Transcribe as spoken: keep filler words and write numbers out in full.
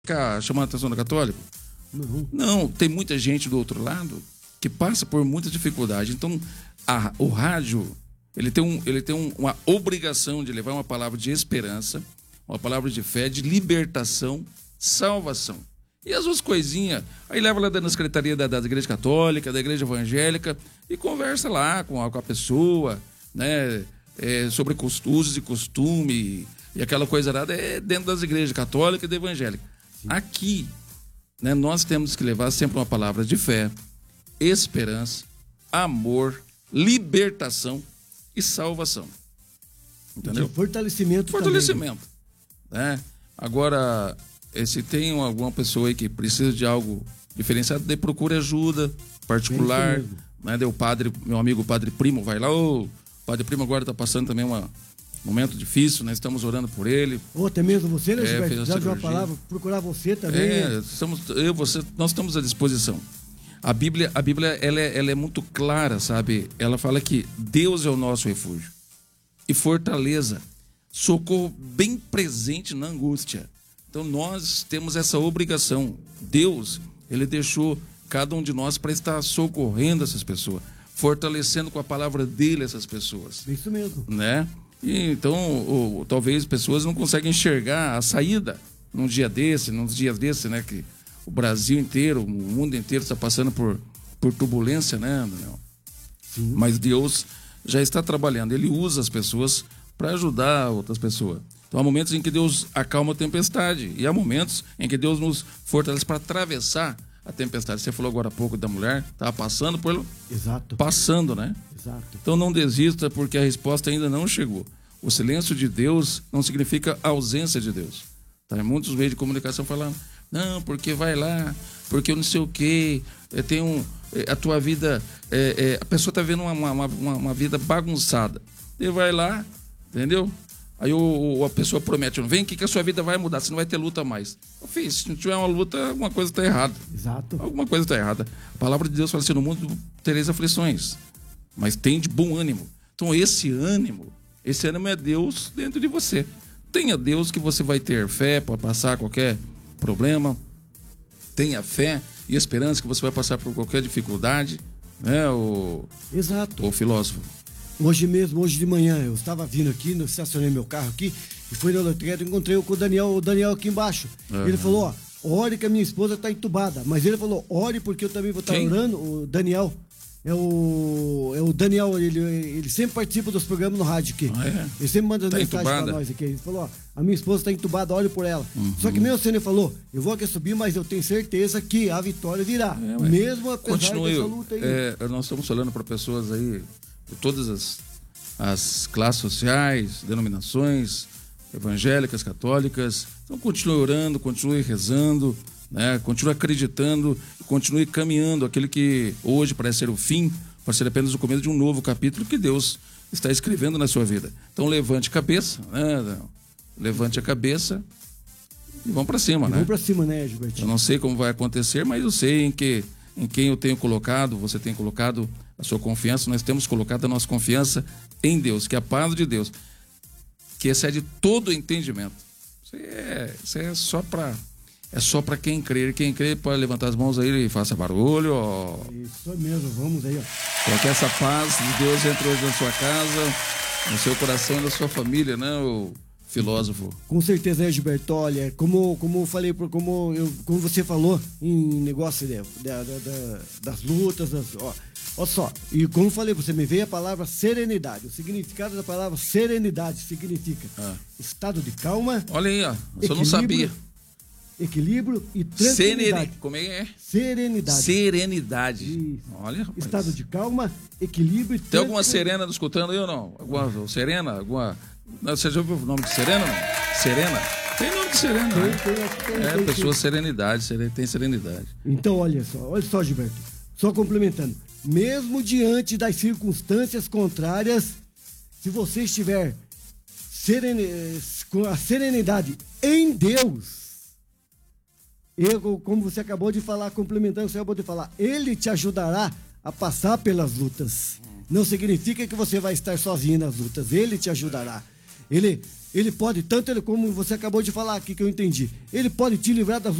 Ficar chamando a atenção do católico? Não. Não, tem muita gente do outro lado que passa por muita dificuldade. Então, a, o rádio, ele tem, um, ele tem um, uma obrigação de levar uma palavra de esperança, uma palavra de fé, de libertação, salvação. E as outras coisinhas, aí leva lá na secretaria da, da igreja católica, da igreja evangélica, e conversa lá com a, com a pessoa, né, é, sobre usos e costume, e aquela coisa lá é dentro das igrejas católicas e da evangélica. Sim. Aqui, né, nós temos que levar sempre uma palavra de fé, esperança, amor, libertação e salvação. Entendeu? De fortalecimento. Fortalecimento. Né? Agora, se tem alguma pessoa aí que precisa de algo diferenciado, daí procura ajuda particular. Né? Daí o padre, meu amigo o Padre Primo, vai lá. O Padre Primo agora está passando também uma, um momento difícil, né? Estamos orando por ele. Ou até mesmo você, né, é, Gilberto? Já de uma palavra, procurar você também. É, né? estamos, eu, você, nós estamos à disposição. A Bíblia, a Bíblia ela é, ela é muito clara, sabe? Ela fala que Deus é o nosso refúgio e fortaleza, socorro bem presente na angústia. Então nós temos essa obrigação. Deus, ele deixou cada um de nós para estar socorrendo essas pessoas, fortalecendo com a palavra dele essas pessoas. Isso mesmo. Né? E, então, ou, talvez pessoas não conseguem enxergar a saída num dia desse, num dia desse, né? Que o Brasil inteiro, o mundo inteiro está passando por, por turbulência, né, Daniel? Sim. Mas Deus já está trabalhando. Ele usa as pessoas para ajudar outras pessoas. Então, há momentos em que Deus acalma a tempestade. E há momentos em que Deus nos fortalece para atravessar a tempestade. Você falou agora há pouco da mulher, estava passando por... Exato. Passando, né? Exato. Então, não desista, porque a resposta ainda não chegou. O silêncio de Deus não significa ausência de Deus. Tá? Muitos meios de comunicação falam... Não, porque vai lá, porque eu não sei o quê, é, tem um, é, a tua vida, é, é, a pessoa está vendo uma, uma, uma, uma vida bagunçada. Ele vai lá, entendeu? Aí o, o, a pessoa promete, vem aqui que a sua vida vai mudar, você não vai ter luta mais. Eu fiz, se não tiver uma luta, alguma coisa está errada. Exato. Alguma coisa está errada. A palavra de Deus fala assim, no mundo tereis aflições, mas tem de bom ânimo. Então esse ânimo, esse ânimo é Deus dentro de você. Tenha Deus que você vai ter fé para passar qualquer problema, tenha fé e esperança que você vai passar por qualquer dificuldade, né, o, Exato. o filósofo. Hoje mesmo, hoje de manhã, eu estava vindo aqui, eu estacionei meu carro aqui e fui na loteria, encontrei com o Daniel, o Daniel aqui embaixo. Uhum. Ele falou, ó, ore que a minha esposa está entubada, mas ele falou, ore porque eu também vou estar orando, o Daniel. É o, é o Daniel, ele, ele sempre participa dos programas no rádio aqui. Ah, é? Ele sempre manda tá mensagem entubada. pra nós aqui. Ele falou, ó, a minha esposa está entubada, olhe por ela. Uhum. Só que mesmo assim ele falou, eu vou aqui subir, mas eu tenho certeza que a vitória virá. É, mesmo apesar Continue, dessa luta aí. É, nós estamos falando para pessoas aí, de todas as, as classes sociais, denominações, evangélicas, católicas. Então continue orando, continue rezando, né? Continue acreditando, continue caminhando. Aquele que hoje parece ser o fim, pode ser apenas o começo de um novo capítulo que Deus está escrevendo na sua vida. Então levante a cabeça, né? Levante a cabeça e vamos para cima, e né? Vamos para cima, né, Gilberto? Eu não sei como vai acontecer, mas eu sei em, que, em quem eu tenho colocado, você tem colocado a sua confiança, nós temos colocado a nossa confiança em Deus, que é a paz de Deus, que excede todo entendimento. Isso é, isso é só para... É só para quem crer. Quem crer pode levantar as mãos aí e faça barulho. Ó. Isso mesmo, vamos aí, ó. Para que essa paz de Deus entre hoje na sua casa, no seu coração e na sua família, né, o filósofo? Com certeza, né, Gilberto? Olha, como, como eu falei, como, eu, como você falou em negócio de, da, da, da, das lutas, das, ó, olha só, e como eu falei, você me veio a palavra serenidade. O significado da palavra serenidade significa ah. estado de calma. Olha aí, ó, eu só não sabia. Equilíbrio e tranquilidade. Seren... Como é que é? Serenidade. Serenidade. Isso. Olha, rapaz. Estado de calma, equilíbrio e Tem alguma Serena escutando aí ou não? Alguma Serena? Alguma... Você já ouviu o nome de Serena? Não? Serena? Tem nome de Serena. Tem, né? tem, tem, é, tem, pessoa tem. serenidade, tem serenidade. Então, olha só, olha só, Gilberto. Só complementando. Mesmo diante das circunstâncias contrárias, se você estiver serene... com a serenidade em Deus, eu, como você acabou de falar, complementando, você acabou de falar, ele te ajudará a passar pelas lutas. Não significa que você vai estar sozinho nas lutas, ele te ajudará. Ele, ele pode, tanto ele como você acabou de falar aqui, que eu entendi, ele pode te livrar das